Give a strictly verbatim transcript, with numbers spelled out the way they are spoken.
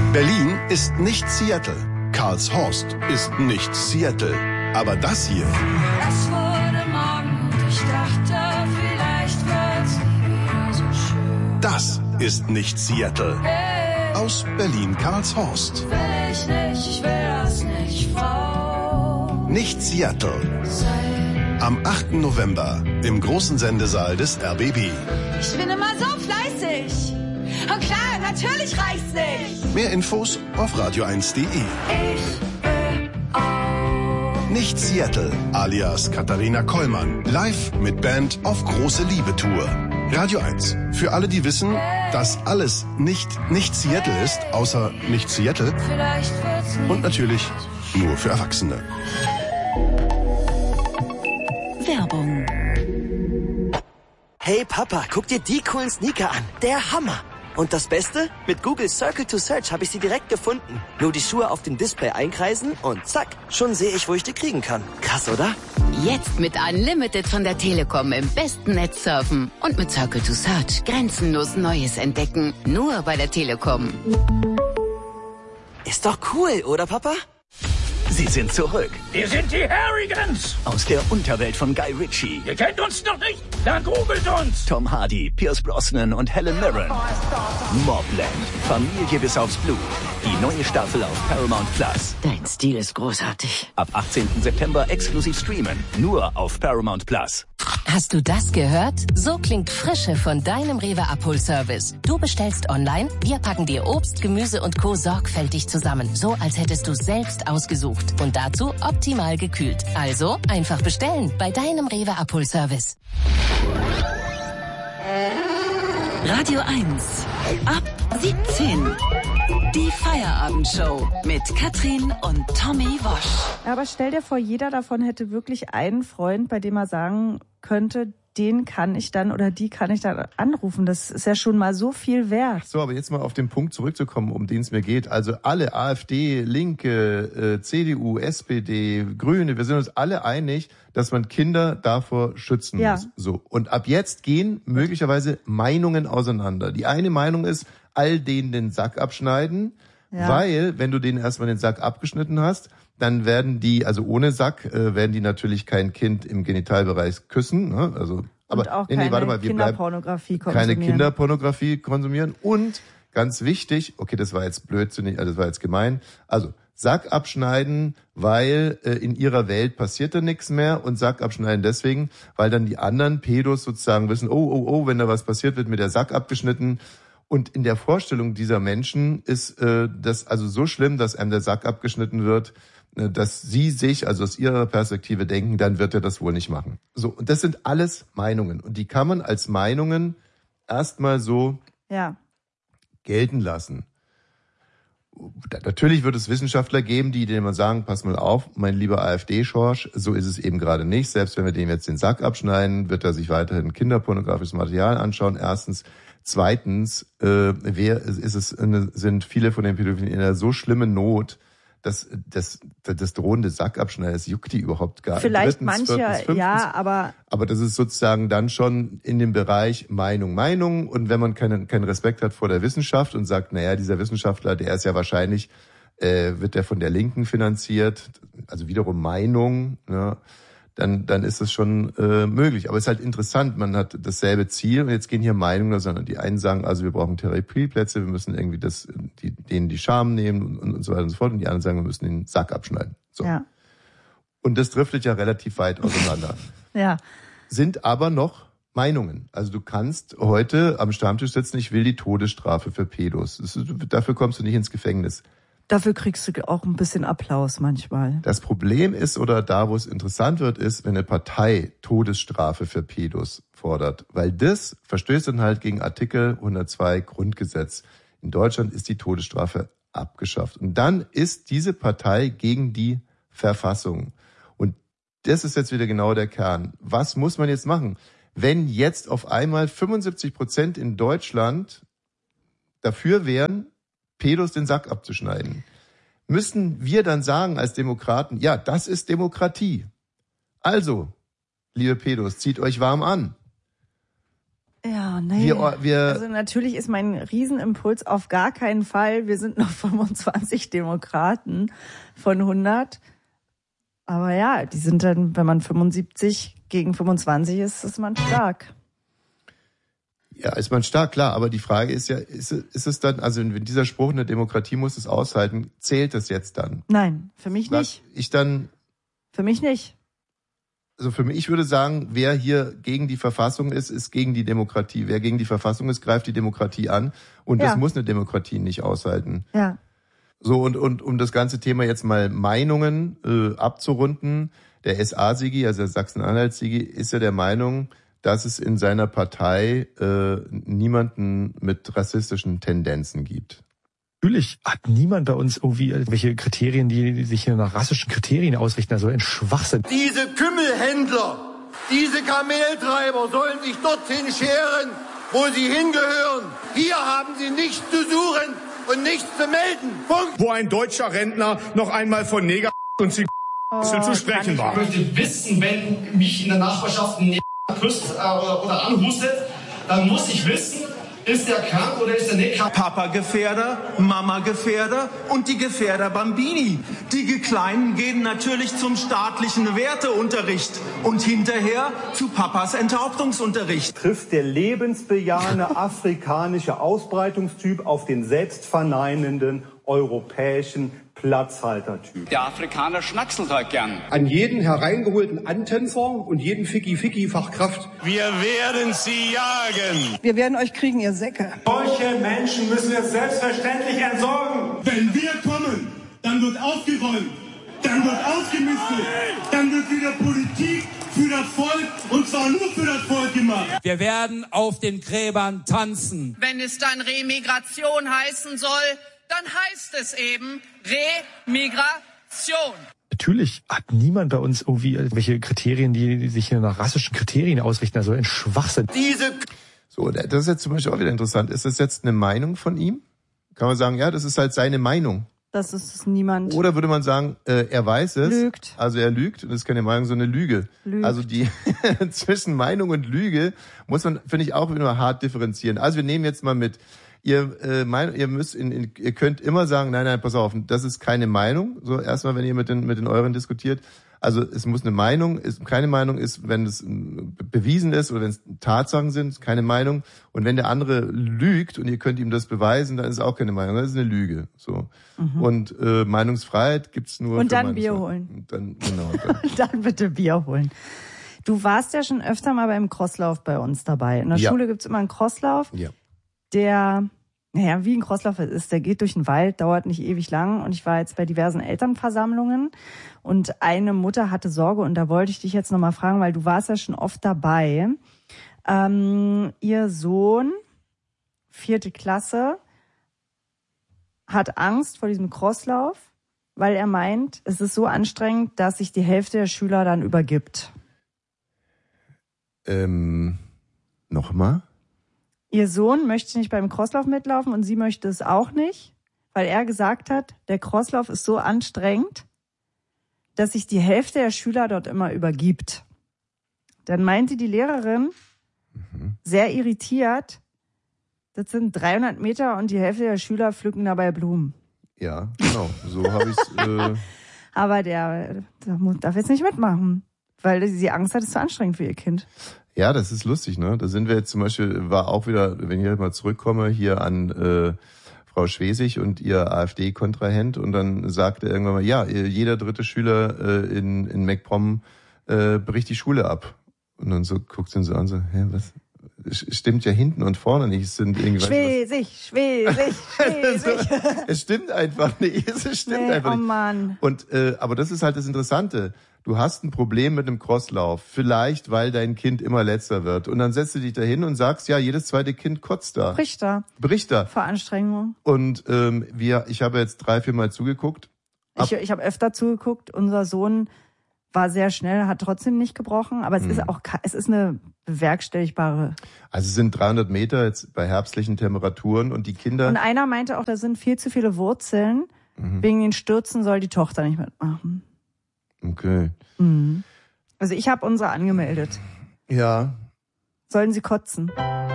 Berlin ist nicht Seattle. Karlshorst ist nicht Seattle. Aber das hier... Es wurde Morgen und ich dachte, vielleicht wird's nie wieder so schön. Das ist nicht Seattle. Hey, aus Berlin-Karlshorst. Will ich nicht, ich will das nicht, Frau. Nicht Seattle. Sei. Am achten November im großen Sendesaal des R B B. Ich bin immer so fleißig. Und klar, natürlich reicht's nicht. Mehr Infos auf radio eins punkt de. Ich will auch. Nicht Seattle, alias Katharina Kollmann. Live mit Band auf große Liebe-Tour. Radio eins. Für alle, die wissen, dass alles nicht nicht Seattle ist, außer nicht Seattle. Vielleicht wird's nie. Und natürlich nur für Erwachsene. Werbung. Hey Papa, guck dir die coolen Sneaker an. Der Hammer. Und das Beste? Mit Google Circle to Search habe ich sie direkt gefunden. Nur die Schuhe auf dem Display einkreisen und zack, schon sehe ich, wo ich die kriegen kann. Krass, oder? Jetzt mit Unlimited von der Telekom im besten Netz surfen. Und mit Circle to Search grenzenlos Neues entdecken. Nur bei der Telekom. Ist doch cool, oder Papa? Sie sind zurück. Wir sind die Harrigans. Aus der Unterwelt von Guy Ritchie. Ihr kennt uns noch nicht? Dann googelt uns. Tom Hardy, Pierce Brosnan und Helen Mirren. Mobland. Familie bis aufs Blut. Die neue Staffel auf Paramount Plus. Dein Stil ist großartig. Ab achtzehnten September exklusiv streamen. Nur auf Paramount Plus. Hast du das gehört? So klingt Frische von deinem Rewe-Abholservice. Du bestellst online, wir packen dir Obst, Gemüse und Co. sorgfältig zusammen. So, als hättest du selbst ausgesucht. Und dazu optimal gekühlt. Also, einfach bestellen bei deinem Rewe-Abholservice. Radio eins. Ab siebzehn. Die Feierabendshow mit Katrin und Tommy Wosch. Aber stell dir vor, jeder davon hätte wirklich einen Freund, bei dem er sagen könnte, den kann ich dann oder die kann ich dann anrufen. Das ist ja schon mal so viel wert. So, aber jetzt mal auf den Punkt zurückzukommen, um den es mir geht. Also alle AfD, Linke, äh, C D U, S P D, Grüne, wir sind uns alle einig, dass man Kinder davor schützen Ja. muss. So. Und ab jetzt gehen möglicherweise Meinungen auseinander. Die eine Meinung ist, all denen den Sack abschneiden, Ja. weil, wenn du denen erstmal den Sack abgeschnitten hast, dann werden die, also ohne Sack, äh, werden die natürlich kein Kind im Genitalbereich küssen. Ne? Also, aber Und auch nee, keine nee, warte mal, wir bleiben Kinderpornografie konsumieren. keine Kinderpornografie konsumieren. Und ganz wichtig, okay, das war jetzt blödsinnig, also das war jetzt gemein, also Sack abschneiden, weil äh, in ihrer Welt passiert da nichts mehr, und Sack abschneiden deswegen, weil dann die anderen Pädos sozusagen wissen, oh, oh, oh, wenn da was passiert, wird mir der Sack abgeschnitten. Und in der Vorstellung dieser Menschen ist äh, das also so schlimm, dass einem der Sack abgeschnitten wird, äh, dass sie sich, also aus ihrer Perspektive denken, dann wird er das wohl nicht machen. So, und das sind alles Meinungen. Und die kann man als Meinungen erstmal so Ja. gelten lassen. Natürlich wird es Wissenschaftler geben, die denen mal sagen, pass mal auf, mein lieber AfD-Schorsch, so ist es eben gerade nicht. Selbst wenn wir dem jetzt den Sack abschneiden, wird er sich weiterhin kinderpornografisches Material anschauen. Erstens. Zweitens, äh, wer ist es, sind viele von den Pädophilen in einer so schlimmen Not, dass das, das drohende Sackabschneiden, das juckt die überhaupt gar nicht. Vielleicht Drittens, manche, viertens, fünftens, ja, aber... Aber das ist sozusagen dann schon in dem Bereich Meinung, Meinung. Und wenn man keinen, keinen Respekt hat vor der Wissenschaft und sagt, naja, dieser Wissenschaftler, der ist ja wahrscheinlich, äh, wird der von der Linken finanziert, also wiederum Meinung, ja, dann dann ist es schon äh, möglich. Aber es ist halt interessant, man hat dasselbe Ziel und jetzt gehen hier Meinungen, sondern die einen sagen, also wir brauchen Therapieplätze, wir müssen irgendwie das, die, denen die Scham nehmen und, und so weiter und so fort, und die anderen sagen, wir müssen den Sack abschneiden. So. Ja. Und das driftet ja relativ weit auseinander. Ja. Sind aber noch Meinungen. Also du kannst heute am Stammtisch sitzen, ich will die Todesstrafe für Pädos. Das ist, dafür kommst du nicht ins Gefängnis. Dafür kriegst du auch ein bisschen Applaus manchmal. Das Problem ist, oder da, wo es interessant wird, ist, wenn eine Partei Todesstrafe für Pädos fordert. Weil das verstößt dann halt gegen Artikel hundertzwei Grundgesetz. In Deutschland ist die Todesstrafe abgeschafft. Und dann ist diese Partei gegen die Verfassung. Und das ist jetzt wieder genau der Kern. Was muss man jetzt machen? Wenn jetzt auf einmal fünfundsiebzig Prozent in Deutschland dafür wären, Pädos den Sack abzuschneiden, müssen wir dann sagen als Demokraten, ja, das ist Demokratie. Also, liebe Pädos, zieht euch warm an. Ja, nee. Wir, wir, also natürlich ist mein Riesenimpuls auf gar keinen Fall, wir sind noch fünfundzwanzig Demokraten von hundert. Aber ja, die sind dann, wenn man fünfundsiebzig gegen fünfundzwanzig ist, ist man stark. Ja, ist man stark, klar. Aber die Frage ist ja, ist, ist es dann, also wenn dieser Spruch, eine Demokratie muss es aushalten, zählt es jetzt dann? Nein, für mich nicht. Ich dann... Für mich nicht. Also für mich, ich würde sagen, wer hier gegen die Verfassung ist, ist gegen die Demokratie. Wer gegen die Verfassung ist, greift die Demokratie an. Und ja. das muss eine Demokratie nicht aushalten. Ja. So, und, und um das ganze Thema jetzt mal Meinungen äh, abzurunden, der S A-Sigi, also der Sachsen-Anhalt-Sigi, ist ja der Meinung, dass es in seiner Partei äh, niemanden mit rassistischen Tendenzen gibt. Natürlich hat niemand bei uns irgendwie irgendwelche Kriterien, die sich hier nach rassischen Kriterien ausrichten, also ein Schwachsinn. Diese Kümmelhändler, diese Kameltreiber sollen sich dorthin scheren, wo sie hingehören. Hier haben sie nichts zu suchen und nichts zu melden. Punkt. Wo ein deutscher Rentner noch einmal von Neger und Ziegen oh, zu sprechen war. Ich möchte wissen, wenn mich in der Nachbarschaft ein Neger küsst äh, oder, oder anhustet, dann muss ich wissen, ist der krank oder ist er nicht krank? Papa-Gefährder, Mama-Gefährder und die Gefährder Bambini. Die Kleinen gehen natürlich zum staatlichen Werteunterricht und hinterher zu Papas Enthauptungsunterricht. Trifft der lebensbejahende afrikanische Ausbreitungstyp auf den selbstverneinenden europäischen Platzhaltertyp. Der Afrikaner schnackselt halt gern. An jeden hereingeholten Antänzer und jeden Ficky-Ficky-Fachkraft. Wir werden sie jagen. Wir werden euch kriegen, ihr Säcke. Solche Menschen müssen wir selbstverständlich entsorgen. Wenn wir kommen, dann wird aufgeräumt, dann wird ausgemistet, dann wird wieder Politik für das Volk und zwar nur für das Volk gemacht. Wir werden auf den Gräbern tanzen. Wenn es dann Remigration heißen soll, dann heißt es eben Remigration. Natürlich hat niemand bei uns irgendwie irgendwelche Kriterien, die sich hier nach rassischen Kriterien ausrichten, also ein Schwachsinn. Diese so, das ist jetzt zum Beispiel auch wieder interessant. Ist das jetzt eine Meinung von ihm? Kann man sagen, ja, das ist halt seine Meinung. Das ist niemand. Oder würde man sagen, äh, er weiß es. Lügt. Also er lügt. Und das ist keine Meinung, sondern eine Lüge. Lügt. Also die zwischen Meinung und Lüge muss man, finde ich, auch wieder hart differenzieren. Also wir nehmen jetzt mal mit, ihr äh, mein, ihr müsst, in, in, ihr könnt immer sagen, nein, nein, pass auf, das ist keine Meinung. So erstmal, wenn ihr mit den mit den euren diskutiert. Also es muss eine Meinung, ist keine Meinung ist, wenn es bewiesen ist oder wenn es Tatsachen sind, keine Meinung. Und wenn der andere lügt und ihr könnt ihm das beweisen, dann ist es auch keine Meinung, das ist eine Lüge. So. Mhm. Und äh, Meinungsfreiheit gibt's nur. Und für dann Bier holen. Und dann genau. Dann. Dann bitte Bier holen. Du warst ja schon öfter mal beim Crosslauf bei uns dabei. In der ja. Schule gibt's immer einen Crosslauf, ja. der naja, wie ein Crosslauf ist, der geht durch den Wald, dauert nicht ewig lang. Und ich war jetzt bei diversen Elternversammlungen und eine Mutter hatte Sorge und da wollte ich dich jetzt nochmal fragen, weil du warst ja schon oft dabei. Ähm, ihr Sohn, vierte Klasse, hat Angst vor diesem Crosslauf, weil er meint, es ist so anstrengend, dass sich die Hälfte der Schüler dann übergibt. Ähm, nochmal? Ihr Sohn möchte nicht beim Crosslauf mitlaufen und sie möchte es auch nicht, weil er gesagt hat, der Crosslauf ist so anstrengend, dass sich die Hälfte der Schüler dort immer übergibt. Dann meinte die Lehrerin, mhm. sehr irritiert, das sind dreihundert Meter und die Hälfte der Schüler pflücken dabei Blumen. Ja, genau, so habe ich es. Äh Aber der, der darf jetzt nicht mitmachen, weil sie Angst hat, es ist zu anstrengend für ihr Kind. Ja, das ist lustig, ne? Da sind wir jetzt zum Beispiel, war auch wieder, wenn ich jetzt mal zurückkomme, hier an äh, Frau Schwesig und ihr AfD-Kontrahent und dann sagte er irgendwann mal, ja, jeder dritte Schüler äh, in, in MacPom äh, bricht die Schule ab. Und dann so guckt sie ihn so an, so, hä, was? Stimmt ja hinten und vorne nicht. Es sind irgendwie Schwesig, Schwesig, Schwesig. Es stimmt einfach nicht. Es stimmt nee, einfach oh nicht. Mann. Und äh, aber das ist halt das Interessante. Du hast ein Problem mit einem Crosslauf, vielleicht weil dein Kind immer letzter wird. Und dann setzt du dich da hin und sagst, ja, jedes zweite Kind kotzt da. Bricht da. Bricht da. Vor Anstrengung. Und ähm, wir, ich habe jetzt drei, vier Mal zugeguckt. Ich, ich habe öfter zugeguckt. Unser Sohn war sehr schnell, hat trotzdem nicht gebrochen. Aber es hm. ist auch, es ist eine bewerkstelligbare. Also es sind dreihundert Meter jetzt bei herbstlichen Temperaturen und die Kinder. Und einer meinte auch, da sind viel zu viele Wurzeln. Mhm. Wegen den Stürzen soll die Tochter nicht mitmachen. Okay. Mhm. Also ich habe unsere angemeldet. Ja. Sollen sie kotzen?